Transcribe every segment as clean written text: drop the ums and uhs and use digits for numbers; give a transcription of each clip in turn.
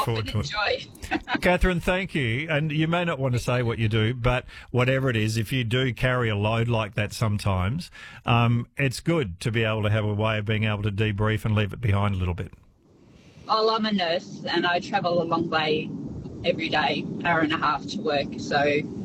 forward to it. Enjoy. Catherine, thank you. And you may not want to say what you do, but whatever it is, if you do carry a load like that sometimes, it's good to be able to have a way of being able to debrief and leave it behind a little bit. Well, I'm a nurse and I travel a long way every day, hour and a half to work. So,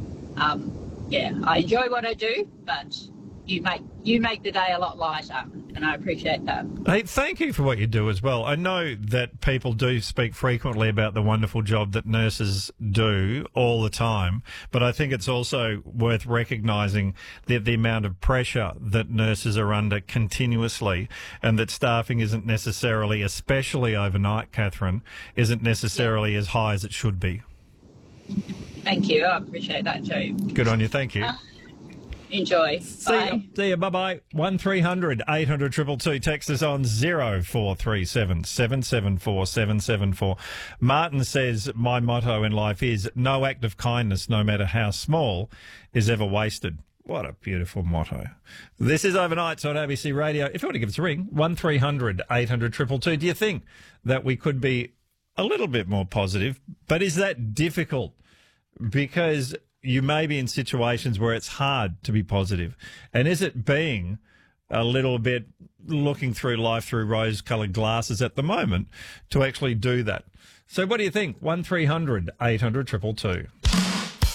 I enjoy what I do, but you make the day a lot lighter, and I appreciate that. Hey, thank you for what you do as well. I know that people do speak frequently about the wonderful job that nurses do all the time, but I think it's also worth recognising the amount of pressure that nurses are under continuously, and that staffing isn't necessarily, especially overnight, Catherine, isn't necessarily as high as it should be. Thank you. I appreciate that too. Good on you. Thank you. Enjoy. Bye. See you. Bye-bye. 1300 800 222. Text us on 0437 774 774. Martin says, my motto in life is no act of kindness, no matter how small, is ever wasted. What a beautiful motto. This is Overnights on ABC Radio. If you want to give us a ring, 1300 800 222. Do you think that we could be a little bit more positive? But is that difficult? Because you may be in situations where it's hard to be positive. And is it being a little bit looking through life through rose-coloured glasses at the moment to actually do that? So what do you think? 1300 800 222.